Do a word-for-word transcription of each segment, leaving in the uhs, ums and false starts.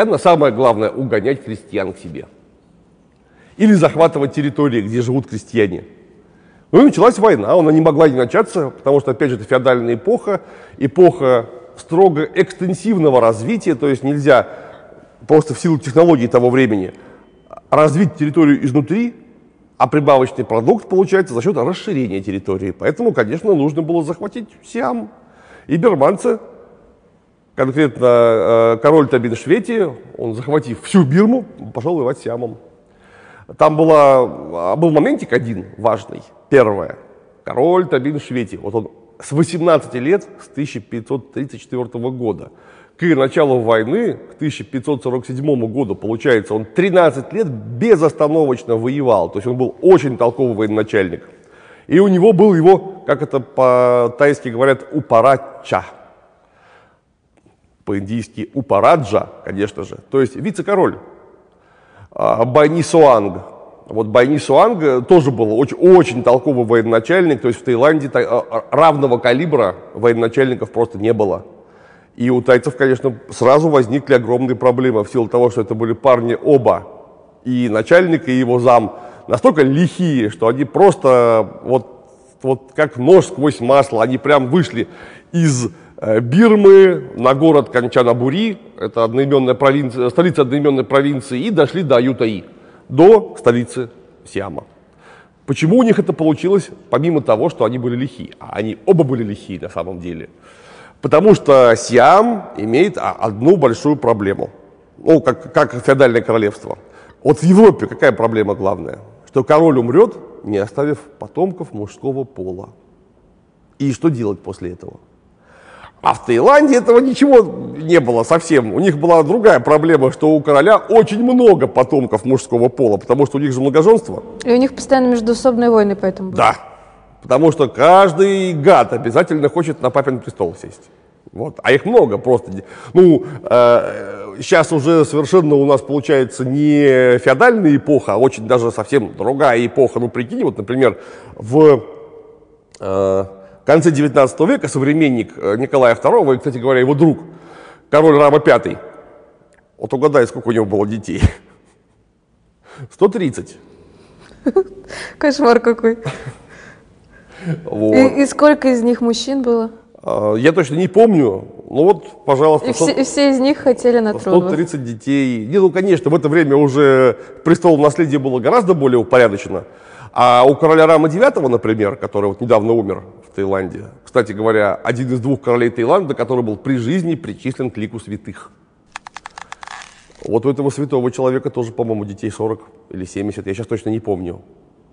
Это самое главное — угонять крестьян к себе. Или захватывать территории, где живут крестьяне. Ну и началась война, она не могла не начаться, потому что, опять же, это феодальная эпоха, эпоха строго экстенсивного развития, то есть нельзя просто в силу технологий того времени развить территорию изнутри, а прибавочный продукт получается за счет расширения территории. Поэтому, конечно, нужно было захватить Сиам. И бирманцы, конкретно король Табин-Швети, он, захватив всю Бирму, пошел воевать с Сиамом. Там была, был моментик один важный. Первое. Король Табин-Швети. Вот он с восемнадцати лет, с тысяча пятьсот тридцать четвёртого года, к началу войны, к тысяча пятьсот сорок седьмому году, получается, он тринадцать лет безостановочно воевал. То есть он был очень толковый военачальник. И у него был его, как это по-тайски говорят, упараджа. По-индийски упараджа, конечно же. То есть вице-король. Байни Суанг. Вот Байни Суанг тоже был очень, очень толковый военачальник, то есть в Таиланде равного калибра военачальников просто не было. И у тайцев, конечно, сразу возникли огромные проблемы в силу того, что это были парни оба, и начальник, и его зам, настолько лихие, что они просто вот, вот как нож сквозь масло, они прям вышли из Бирмы на город Канчанабури, это одноименная провинция, столица одноименной провинции, и дошли до Аютаи, до столицы Сиама. Почему у них это получилось, помимо того, что они были лихи? А они оба были лихи на самом деле. Потому что Сиам имеет одну большую проблему, ну, как, как феодальное королевство. Вот в Европе какая проблема главная? Что король умрет, не оставив потомков мужского пола. И что делать после этого? А в Таиланде этого ничего не было совсем. У них была другая проблема, что у короля очень много потомков мужского пола, потому что у них же многоженство. И у них постоянно междоусобные войны поэтому были. Да, потому что каждый гад обязательно хочет на папин престол сесть. Вот. А их много просто. Ну, э, сейчас уже совершенно у нас получается не феодальная эпоха, а очень даже совсем другая эпоха. Ну, прикинь, вот, например, в... Э, В конце девятнадцатого века современник Николая второго, и, кстати говоря, его друг, король Рама пятый, вот угадай, сколько у него было детей? сто тридцать. Кошмар какой. Вот. И, и сколько из них мужчин было? Я точно не помню, ну вот, пожалуйста. И все, и все из них хотели на трон. сто тридцать детей. Не, ну, конечно, в это время уже престол наследия было гораздо более упорядочено. А у короля Рама девятого, например, который вот недавно умер в Таиланде, кстати говоря, один из двух королей Таиланда, который был при жизни причислен к лику святых. Вот у этого святого человека тоже, по-моему, детей сорок или семьдесят, я сейчас точно не помню.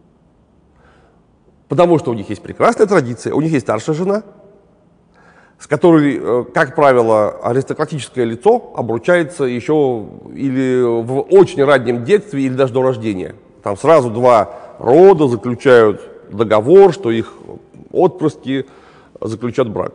Потому что у них есть прекрасная традиция, у них есть старшая жена, с которой, как правило, аристократическое лицо обручается еще или в очень раннем детстве, или даже до рождения. Там сразу два рода заключают договор, что их отпрыски заключат брак.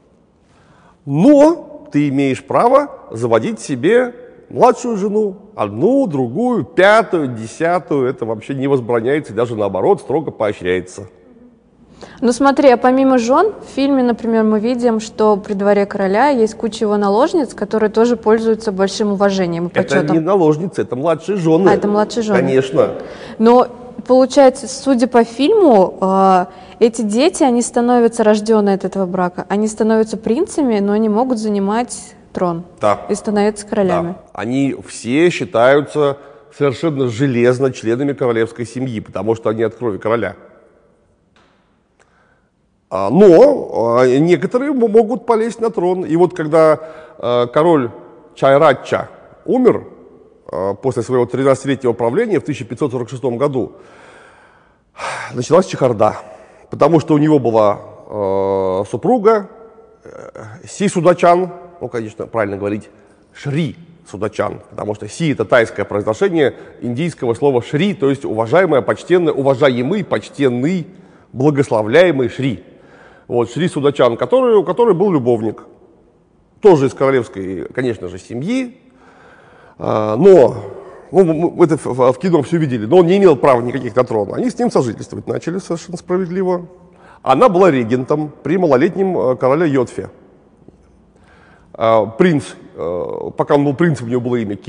Но ты имеешь право заводить себе младшую жену, одну, другую, пятую, десятую. Это вообще не возбраняется, и даже наоборот строго поощряется. Ну смотри, а помимо жен, в фильме, например, мы видим, что при дворе короля есть куча его наложниц, которые тоже пользуются большим уважением и почетом. Это не наложницы, это младшие жены. А, это младшие жены. Конечно. Но получается, судя по фильму, э, эти дети, они становятся рожденные от этого брака, они становятся принцами, но они могут занимать трон. Да. И становятся королями. Да. Они все считаются совершенно железно членами королевской семьи, потому что они от крови короля. Но некоторые могут полезть на трон. И вот когда король Чайрадча умер после своего тринадцатилетнего правления в тысяча пятьсот сорок шестом году, началась чехарда, потому что у него была э, супруга Си Судачан, ну, конечно, правильно говорить, Шри Судачан, потому что Си — это тайское произношение индийского слова Шри, то есть уважаемая, почтенная, уважаемый, почтенный, благословляемый Шри. Вот, Шри Судачан, который, у которой был любовник, тоже из королевской, конечно же, семьи, а, но, ну, мы это в, в кино все видели, но он не имел права никаких на трон. Они с ним сожительствовать начали совершенно справедливо. Она была регентом при малолетнем короле Йодфе. принц, пока он был принцем, у него было имя